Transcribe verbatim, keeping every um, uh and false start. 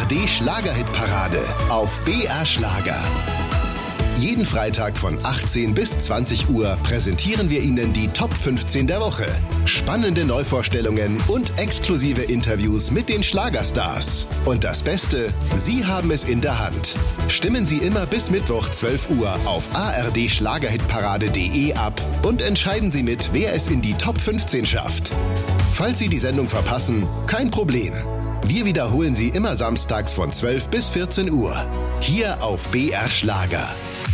R D Schlagerhitparade auf B R Schlager. Jeden Freitag von achtzehn bis zwanzig Uhr präsentieren wir Ihnen die Top fünfzehn der Woche. Spannende Neuvorstellungen und exklusive Interviews mit den Schlagerstars. Und das Beste, Sie haben es in der Hand. Stimmen Sie immer bis Mittwoch zwölf Uhr auf a r d schlagerhitparade punkt de ab und entscheiden Sie mit, wer es in die Top fünfzehn schafft. Falls Sie die Sendung verpassen, kein Problem. Wir wiederholen sie immer samstags von zwölf bis vierzehn Uhr. Hier auf B R Schlager.